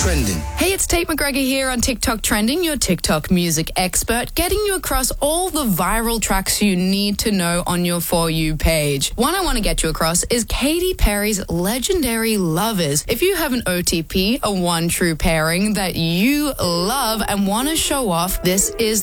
Trending. Hey, it's Tate McGregor here on TikTok Trending, your TikTok music expert, getting you across all the viral tracks you need to know on your For You page. One I want to get you across is Katy Perry's legendary Lovers. If you have an OTP, a one true pairing that you love and want to show off, this is